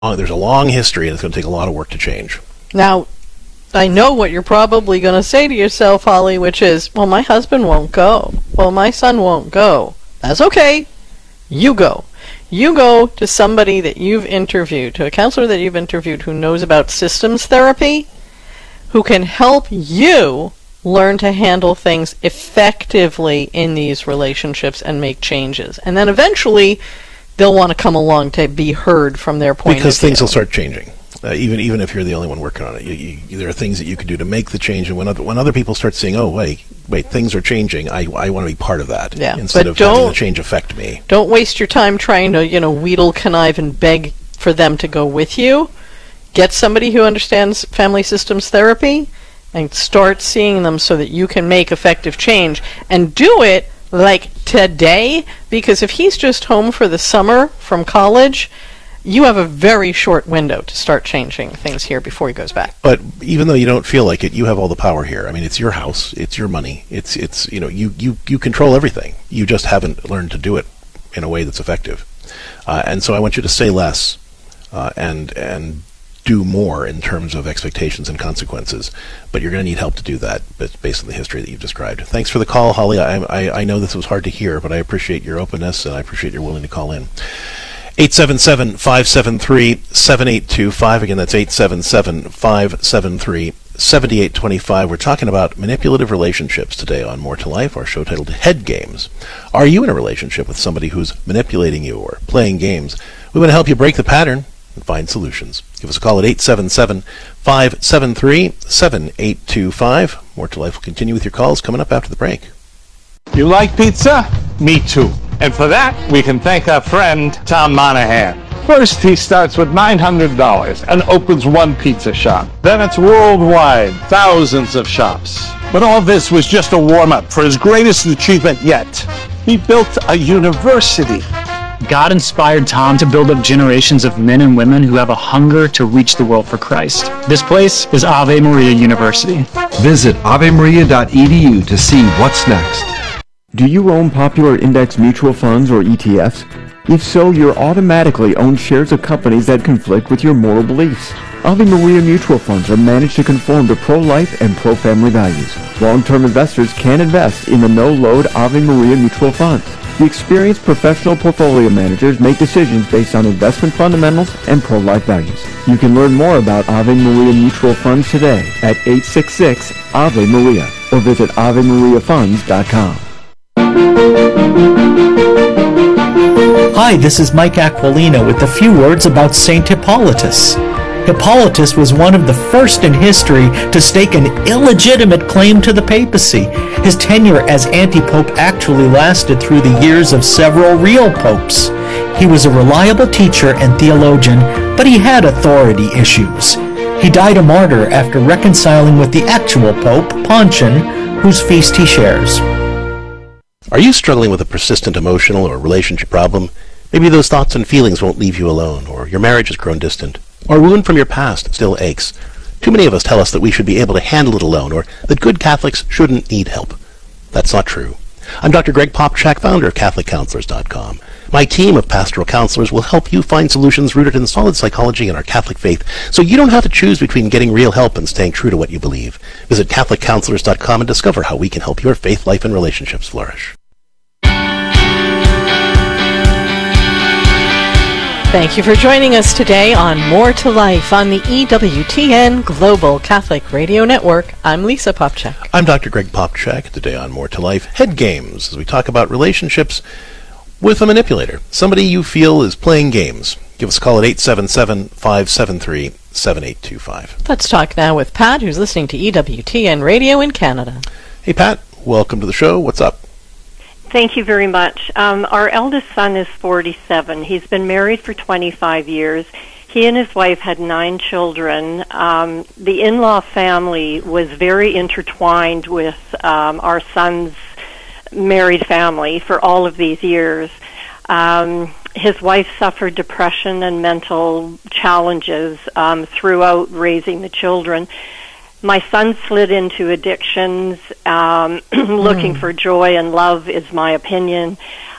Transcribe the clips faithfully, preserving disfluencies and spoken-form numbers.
There's a long history, and it's going to take a lot of work to change. Now, I know what you're probably going to say to yourself, Holly, which is, well, my husband won't go. Well, my son won't go. That's okay. You go. You go to somebody that you've interviewed, to a counselor that you've interviewed who knows about systems therapy, who can help you learn to handle things effectively in these relationships and make changes. And then eventually, they'll want to come along to be heard from their point because of view. Because things will start changing. Uh, even even if you're the only one working on it, you, you, there are things that you can do to make the change. And when other, when other people start saying, "Oh, wait, wait, things are changing," I I want to be part of that. Yeah, instead but of having don't- the change affect me. Don't waste your time trying to, you know, wheedle, connive, and beg for them to go with you. Get somebody who understands family systems therapy and start seeing them so that you can make effective change. And do it like today, because if he's just home for the summer from college, you have a very short window to start changing things here before he goes back. But even though you don't feel like it, you have all the power here. I mean, it's your house, it's your money, it's it's you know you you you control everything. You just haven't learned to do it in a way that's effective. Uh, and so I want you to say less uh, and and do more in terms of expectations and consequences. But you're going to need help to do that, but based on the history that you've described. Thanks for the call, Holly. I I, I know this was hard to hear, but I appreciate your openness and I appreciate your willing to call in. eight seven seven, five seven three, seven eight two five. Again, that's eight seven seven, five seven three, seven eight two five. We're talking about manipulative relationships today on More to Life, our show titled Head Games. Are you in a relationship with somebody who's manipulating you or playing games? We want to help you break the pattern and find solutions. Give us a call at eight seven seven, five seven three, seven eight two five. More to Life will continue with your calls coming up after the break. You like pizza? Me too. And for that, we can thank our friend, Tom Monahan. First, he starts with nine hundred dollars and opens one pizza shop. Then it's worldwide, thousands of shops. But all this was just a warm-up for his greatest achievement yet. He built a university. God inspired Tom to build up generations of men and women who have a hunger to reach the world for Christ. This place is Ave Maria University. Visit ave maria dot e d u to see what's next. Do you own popular index mutual funds or E T Fs? If so, you're automatically own shares of companies that conflict with your moral beliefs. Ave Maria mutual funds are managed to conform to pro-life and pro-family values. Long-term investors can invest in the no-load Ave Maria mutual funds. The experienced professional portfolio managers make decisions based on investment fundamentals and pro-life values. You can learn more about Ave Maria mutual funds today at eight six six, A V E Maria or visit ave maria funds dot com. Hi, this is Mike Aquilina with a few words about Saint Hippolytus. Hippolytus was one of the first in history to stake an illegitimate claim to the papacy. His tenure as anti-pope actually lasted through the years of several real popes. He was a reliable teacher and theologian, but he had authority issues. He died a martyr after reconciling with the actual pope, Pontian, whose feast he shares. Are you struggling with a persistent emotional or relationship problem? Maybe those thoughts and feelings won't leave you alone, or your marriage has grown distant, or a wound from your past still aches. Too many of us tell us that we should be able to handle it alone, or that good Catholics shouldn't need help. That's not true. I'm Doctor Greg Popchak, founder of Catholic Counselors dot com. My team of pastoral counselors will help you find solutions rooted in solid psychology and our Catholic faith, so you don't have to choose between getting real help and staying true to what you believe. Visit Catholic Counselors dot com and discover how we can help your faith life and relationships flourish. Thank you for joining us today on More to Life on the E W T N Global Catholic Radio Network. I'm Lisa Popchak. I'm Doctor Greg Popchak. Today on More to Life, Head Games, as we talk about relationships with a manipulator, somebody you feel is playing games. Give us a call at eight seven seven, five seven three, seven eight two five. Let's talk now with Pat, who's listening to E W T N Radio in Canada. Hey, Pat. Welcome to the show. What's up? Thank you very much. Um, our eldest son is forty-seven. He's been married for twenty-five years. He and his wife had nine children. Um, the in-law family was very intertwined with um, our son's married family for all of these years. Um, his wife suffered depression and mental challenges um, throughout raising the children. My son slid into addictions, um, looking mm. for joy and love, is my opinion.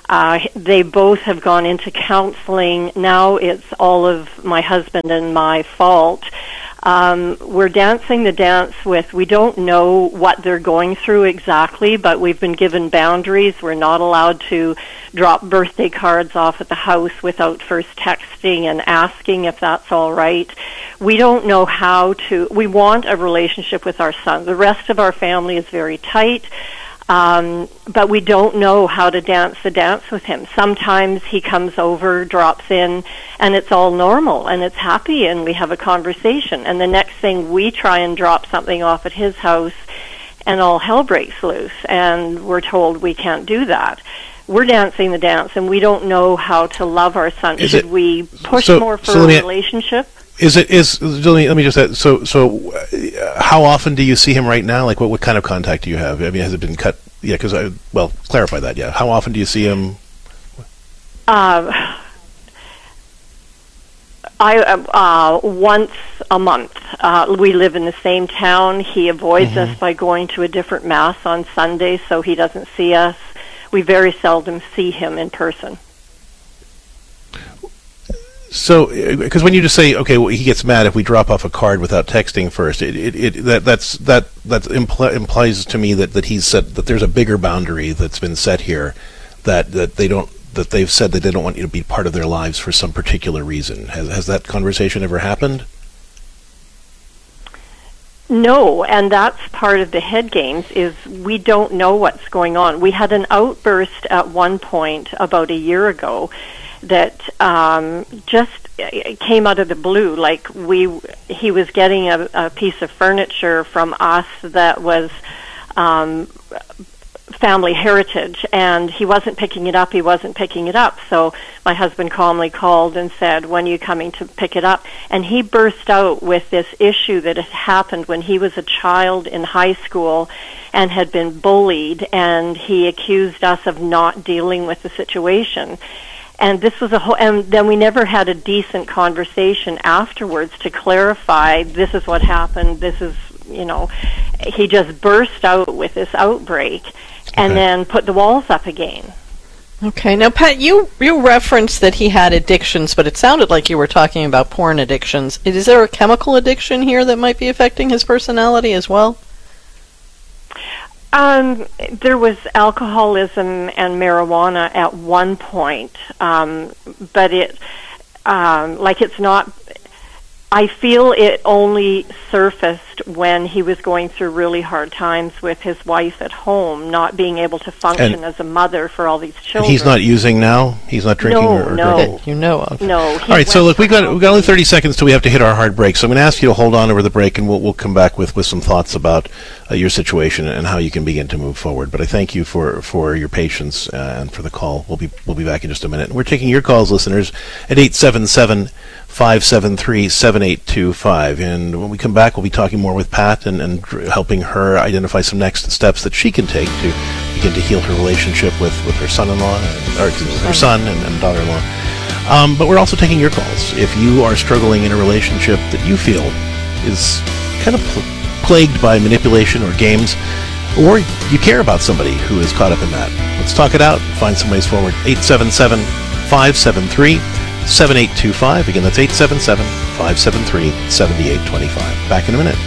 Uh, they both have gone into counseling. Now it's all of my husband and my fault. Um, we're dancing the dance with, we don't know what they're going through exactly, but we've been given boundaries. We're not allowed to drop birthday cards off at the house without first texting and asking if that's all right. We don't know how to, we want a relationship with our son. The rest of our family is very tight. Um, but we don't know how to dance the dance with him. Sometimes he comes over, drops in, and it's all normal, and it's happy, and we have a conversation. And the next thing, we try and drop something off at his house, and all hell breaks loose, and we're told we can't do that. We're dancing the dance, and we don't know how to love our son. Is Should it, we push so, more for so a me, relationship? Is it is let me, let me just add, so so uh, how often do you see him right now? Like what what kind of contact do you have? I mean, has it been cut? Yeah, because I well clarify that. Yeah, how often do you see him? Uh, I uh, once a month. Uh, we live in the same town. He avoids mm-hmm. us by going to a different mass on Sunday, so he doesn't see us. We very seldom see him in person. So, because when you just say, okay, well, he gets mad if we drop off a card without texting first, it, it, it that that's that that impl- implies to me that, that he's said that there's a bigger boundary that's been set here, that, that they don't that they've said that they don't want you to be part of their lives for some particular reason. Has has that conversation ever happened? No, and that's part of the head games, is we don't know what's going on. We had an outburst at one point about a year ago that um, just came out of the blue. Like we, he was getting a, a piece of furniture from us that was um, family heritage, and he wasn't picking it up. He wasn't picking it up. So my husband calmly called and said, "When are you coming to pick it up?" And he burst out with this issue that had happened when he was a child in high school and had been bullied, and he accused us of not dealing with the situation. And this was a whole, and then we never had a decent conversation afterwards to clarify, this is what happened, this is, you know, he just burst out with this outbreak and okay. then put the walls up again. Okay, now Pat, you, you referenced that he had addictions, but it sounded like you were talking about porn addictions. Is there a chemical addiction here that might be affecting his personality as well? Um, there was alcoholism and marijuana at one point, um, but it, um, like it's not, I feel it only surfaced when he was going through really hard times with his wife at home, not being able to function and, as a mother for all these children. And he's not using now? He's not drinking no, or, or no. drinking? That you know of. No. All right, so look, we've got, we've got only thirty seconds till we have to hit our hard break, so I'm going to ask you to hold on over the break, and we'll, we'll come back with, with some thoughts about uh, your situation and how you can begin to move forward. But I thank you for, for your patience uh, and for the call. We'll be we'll be back in just a minute. And we're taking your calls, listeners, at eight seven seven, five seven three, seven eight two five. And when we come back, we'll be talking more with Pat and, and helping her identify some next steps that she can take to begin to heal her relationship with, with her son-in-law, and, or her son and, and daughter-in-law. Um, but we're also taking your calls. If you are struggling in a relationship that you feel is kind of pl- plagued by manipulation or games, or you care about somebody who is caught up in that, let's talk it out and find some ways forward. eight seven seven, five seven three, seven eight two five. Again, that's eight seven seven, five seven three, seven eight two five. Back in a minute.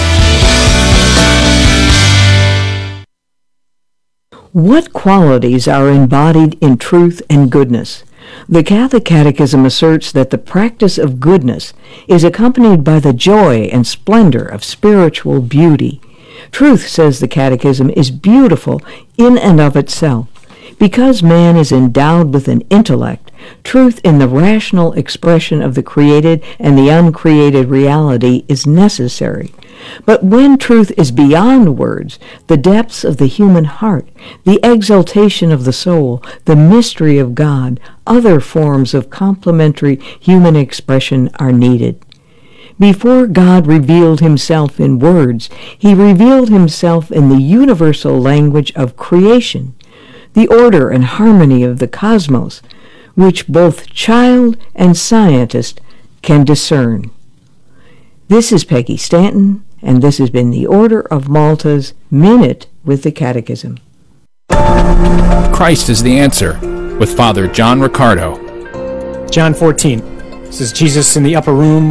What qualities are embodied in truth and goodness? The Catholic Catechism asserts that the practice of goodness is accompanied by the joy and splendor of spiritual beauty. Truth, says the Catechism, is beautiful in and of itself. Because man is endowed with an intellect, truth in the rational expression of the created and the uncreated reality is necessary. But when truth is beyond words, the depths of the human heart, the exaltation of the soul, the mystery of God, other forms of complementary human expression are needed. Before God revealed himself in words, he revealed himself in the universal language of creation, the order and harmony of the cosmos, which both child and scientist can discern. This is Peggy Stanton, and this has been the Order of Malta's Minute with the Catechism. Christ is the answer. with Father John Riccardo. John fourteen. This is Jesus in the upper room